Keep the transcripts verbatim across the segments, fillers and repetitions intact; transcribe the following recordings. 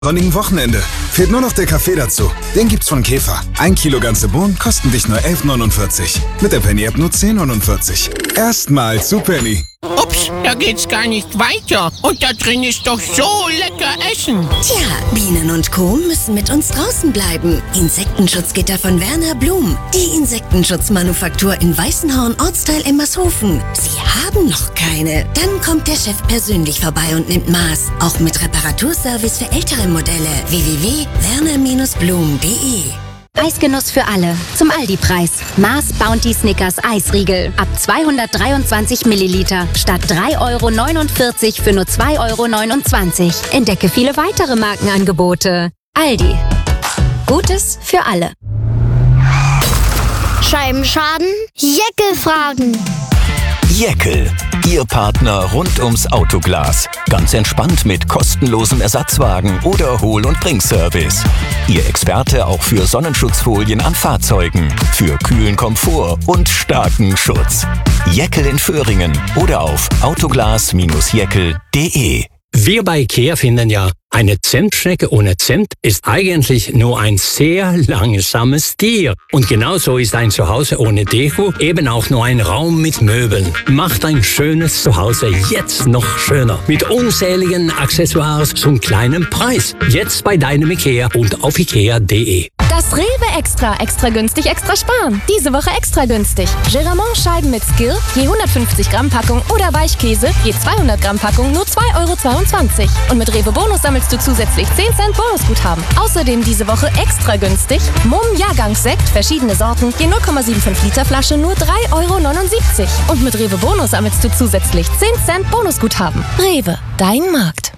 sonnigen Wochenende. Fehlt nur noch der Kaffee dazu. Den gibt's von Käfer. Ein Kilo ganze Bohnen kosten dich nur elf neunundvierzig. Mit der Penny-App nur zehn neunundvierzig. Erstmal zu Penny. Ups, da geht's gar nicht weiter. Und da drin ist doch so lecker Essen. Tja, Bienen und Co. müssen mit uns draußen bleiben. Insektenschutzgitter von Werner Blum. Die Insektenschutzmanufaktur in Weißenhorn, Ortsteil Emmershofen. Sie haben noch keine? Dann kommt der Chef persönlich vorbei und nimmt Maß. Auch mit Reparaturservice für ältere Modelle. w w w punkt werner blum punkt de Eisgenuss für alle. Zum Aldi-Preis. Mars Bounty Snickers Eisriegel. Ab zweihundertdreiundzwanzig Milliliter. Statt drei Euro neunundvierzig für nur zwei Euro neunundzwanzig. Entdecke viele weitere Markenangebote. Aldi. Gutes für alle. Scheibenschaden? Jeckel fragen. Jeckel, Ihr Partner rund ums Autoglas. Ganz entspannt mit kostenlosem Ersatzwagen oder Hol- und Bringservice. Ihr Experte auch für Sonnenschutzfolien an Fahrzeugen, für kühlen Komfort und starken Schutz. Jeckel in Föhringen oder auf autoglas jeckel punkt de. Wir bei IKEA finden ja, eine Zimtschnecke ohne Zimt ist eigentlich nur ein sehr langsames Tier. Und genauso ist ein Zuhause ohne Deko eben auch nur ein Raum mit Möbeln. Macht ein schönes Zuhause jetzt noch schöner. Mit unzähligen Accessoires zum kleinen Preis. Jetzt bei deinem IKEA und auf ikea punkt de. Das Rewe Extra. Extra günstig, extra sparen. Diese Woche extra günstig. Geramont-Scheiben mit Skill, je hundertfünfzig Gramm Packung oder Weichkäse, je zweihundert Gramm Packung, nur zwei Euro zweiundzwanzig. Und mit Rewe Bonus sammelst du zusätzlich zehn Cent Bonusguthaben. Außerdem diese Woche extra günstig. Mumm Jahrgangssekt, verschiedene Sorten, je null Komma fünfundsiebzig Liter Flasche, nur drei Euro neunundsiebzig. Und mit Rewe Bonus sammelst du zusätzlich zehn Cent Bonusguthaben. Rewe, dein Markt.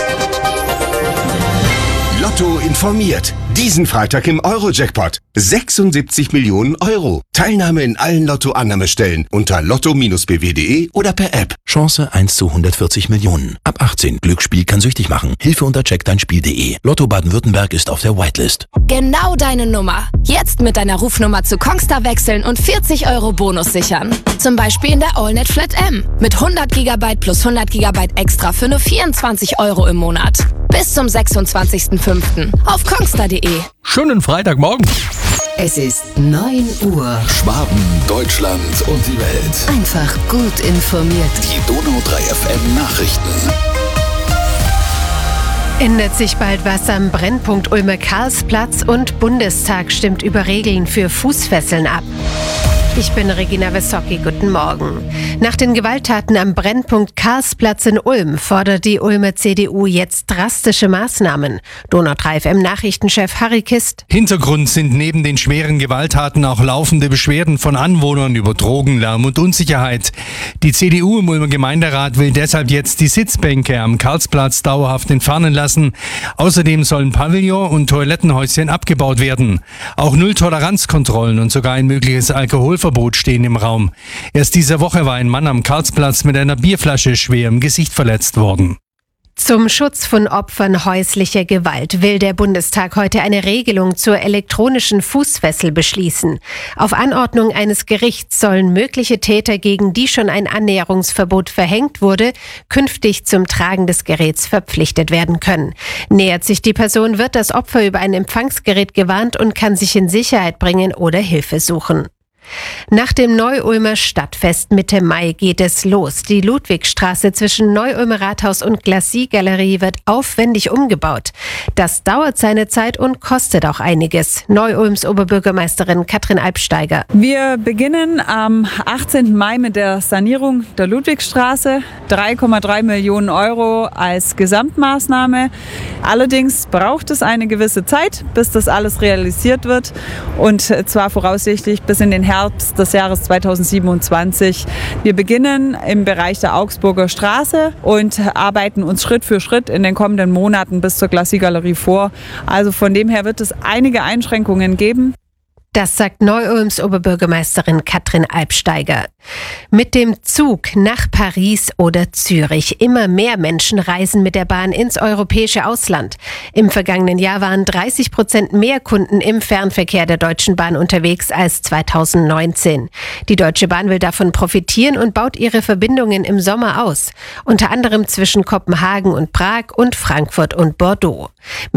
Lotto informiert. Diesen Freitag im Euro-Jackpot. sechsundsiebzig Millionen Euro. Teilnahme in allen Lotto-Annahmestellen unter lotto b w punkt de oder per App. Chance eins zu hundertvierzig Millionen. Ab achtzehn. Glücksspiel kann süchtig machen. Hilfe unter check dein spiel punkt de. Lotto Baden-Württemberg ist auf der Whitelist. Genau deine Nummer. Jetzt mit deiner Rufnummer zu Kongstar wechseln und vierzig Euro Bonus sichern. Zum Beispiel in der AllNet Flat M. Mit hundert Gigabyte plus hundert Gigabyte extra für nur vierundzwanzig Euro im Monat. Bis zum sechsundzwanzigsten fünften auf kongstar punkt de. Schönen Freitagmorgen. Es ist neun Uhr. Schwaben, Deutschland und die Welt. Einfach gut informiert. Die Donau drei F M Nachrichten. Ändert sich bald was am Brennpunkt Ulmer Karlsplatz und Bundestag stimmt über Regeln für Fußfesseln ab. Ich bin Regina Wessocki, guten Morgen. Nach den Gewalttaten am Brennpunkt Karlsplatz in Ulm fordert die Ulmer C D U jetzt drastische Maßnahmen. Donau drei F M Nachrichtenchef Harry Kist. Hintergrund sind neben den schweren Gewalttaten auch laufende Beschwerden von Anwohnern über Drogen, Lärm und Unsicherheit. Die C D U im Ulmer Gemeinderat will deshalb jetzt die Sitzbänke am Karlsplatz dauerhaft entfernen lassen. Außerdem sollen Pavillon und Toilettenhäuschen abgebaut werden. Auch Nulltoleranzkontrollen und sogar ein mögliches Alkoholverbot stehen im Raum. Erst diese Woche war ein Mann am Karlsplatz mit einer Bierflasche schwer im Gesicht verletzt worden. Zum Schutz von Opfern häuslicher Gewalt will der Bundestag heute eine Regelung zur elektronischen Fußfessel beschließen. Auf Anordnung eines Gerichts sollen mögliche Täter, gegen die schon ein Annäherungsverbot verhängt wurde, künftig zum Tragen des Geräts verpflichtet werden können. Nähert sich die Person, wird das Opfer über ein Empfangsgerät gewarnt und kann sich in Sicherheit bringen oder Hilfe suchen. Nach dem Neu-Ulmer Stadtfest Mitte Mai geht es los. Die Ludwigstraße zwischen Neu-Ulmer Rathaus und Glacis-Galerie wird aufwendig umgebaut. Das dauert seine Zeit und kostet auch einiges. Neu-Ulms Oberbürgermeisterin Katrin Albsteiger. Wir beginnen am achtzehnten Mai mit der Sanierung der Ludwigstraße. drei Komma drei Millionen Euro als Gesamtmaßnahme. Allerdings braucht es eine gewisse Zeit, bis das alles realisiert wird. Und zwar voraussichtlich bis in den Herbst des Jahres zweitausendsiebenundzwanzig. Wir beginnen im Bereich der Augsburger Straße und arbeiten uns Schritt für Schritt in den kommenden Monaten bis zur Glacis-Galerie vor. Also von dem her wird es einige Einschränkungen geben. Das sagt Neu-Ulms Oberbürgermeisterin Katrin Albsteiger. Mit dem Zug nach Paris oder Zürich. Immer mehr Menschen reisen mit der Bahn ins europäische Ausland. Im vergangenen Jahr waren dreißig Prozent mehr Kunden im Fernverkehr der Deutschen Bahn unterwegs als zweitausendneunzehn. Die Deutsche Bahn will davon profitieren und baut ihre Verbindungen im Sommer aus. Unter anderem zwischen Kopenhagen und Prag und Frankfurt und Bordeaux.